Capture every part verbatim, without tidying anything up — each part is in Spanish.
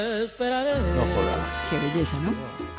No jodas. Qué belleza, ¿no?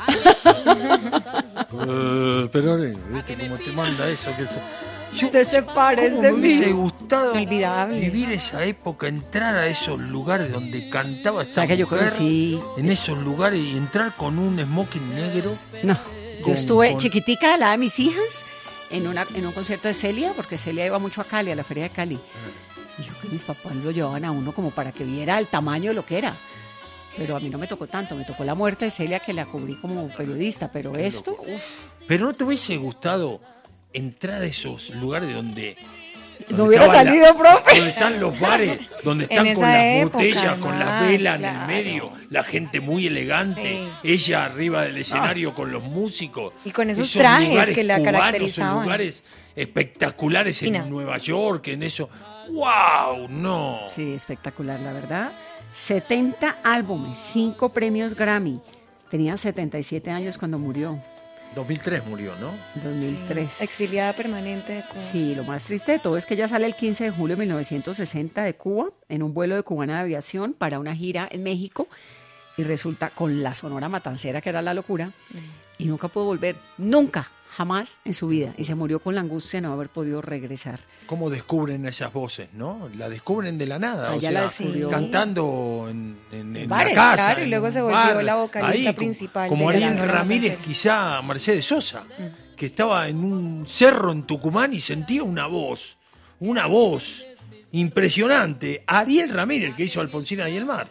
Uh, pero, ¿viste cómo te manda eso? Que eso... Yo, te separes ¿cómo de me mí? hubiese gustado Inolvidable. vivir esa época, entrar a esos lugares donde cantaba esta ¿Sabes que yo mujer, conocí? en esos lugares y entrar con un smoking negro? No, yo Con- estuve con- chiquitica, la de mis hijas, en, una, en un concierto de Celia, porque Celia iba mucho a Cali, a la feria de Cali. Y yo que mis papás lo llevaban a uno como para que viera el tamaño de lo que era. Pero a mí no me tocó tanto, me tocó la muerte de Celia, que la cubrí como periodista, pero esto, uf, Pero ¿no te hubiese gustado entrar a esos lugares donde... no donde hubiera estaba la- salido, profe. Donde están los bares, donde están En con esa las época, botellas, con las además, velas en el claro. medio, la gente muy elegante, ella arriba del escenario con los músicos. Y con esos trajes lugares que la cubanos, caracterizaban. en lugares espectaculares Fina. en Nueva York, en eso. ¡Wow! No. sí, espectacular, la verdad. setenta álbumes, cinco premios Grammy. Tenía setenta y siete años cuando murió, dos mil tres murió, ¿no? en dos mil tres. Exiliada permanente de Cuba. Sí, lo más triste de todo es que ella sale el quince de julio de mil novecientos sesenta de Cuba en un vuelo de Cubana de Aviación para una gira en México y resulta con la Sonora Matancera, que era la locura, y nunca pudo volver, nunca, jamás en su vida, y se murió con la angustia de no haber podido regresar. ¿Cómo descubren esas voces, no? La descubren de la nada, Ah, o ya sea, la descubrió. cantando en, en, en bares, la casa. claro, y en luego un se volvió bar, la vocalista ahí, principal Como, como de la Ariel Sonora Ramírez, Matancera. quizá Mercedes Sosa, que estaba en un cerro en Tucumán y sentía una voz, una voz impresionante. Ariel Ramírez, que hizo Alfonsina y el Mar.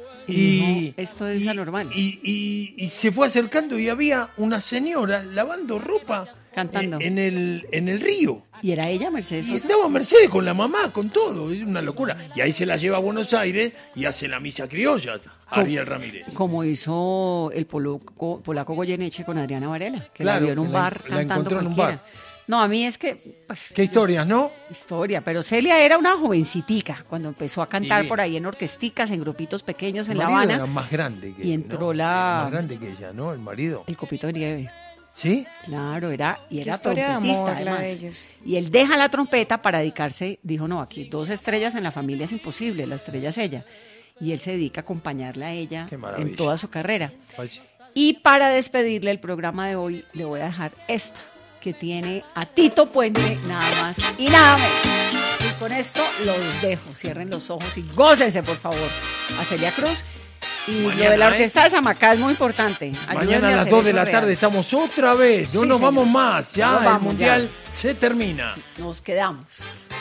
Y, No, esto es y- anormal. Y, y- y se fue acercando y había una señora lavando ropa Cantando. en, en el, en el río. Y era ella, Mercedes Y Sosa. estaba Mercedes con la mamá, con todo, es una locura. Y ahí se la lleva a Buenos Aires y hace la misa criolla, Ariel Ramírez. Como hizo el polaco, polaco Goyeneche con Adriana Varela, que Claro, la vio en un que la- bar la cantando encontró en un cualquiera. bar. No, a mí es que... pues, Qué historias, ¿no? historia, pero Celia era una jovencitica cuando empezó a cantar Divina. por ahí en orquesticas, en grupitos pequeños en El La marido Habana. era más grande que y entró ¿no? la- Más grande que ella, ¿no? El marido. El copito de nieve. ¿Sí? Claro, era y Qué era historia de trompetista amor la de además. ellos. Y él deja la trompeta para dedicarse, dijo, no, aquí dos estrellas en la familia es imposible, la estrella es ella. Y él se dedica a acompañarla a ella Qué maravilla. en toda su carrera. Ay, sí. Y para despedirle el programa de hoy, le voy a dejar esta, que tiene a Tito Puente, nada más y nada menos. Y con esto los dejo. Cierren los ojos y gócense, por favor. A Celia Cruz. Y Mañana, lo de la ¿eh? orquesta de Zamacá es muy importante. Ayúdenme Mañana a las hacer dos de eso la real. tarde estamos otra vez. No Sí, nos señor. vamos más. Ya No nos el vamos, mundial ya. se termina. Nos quedamos.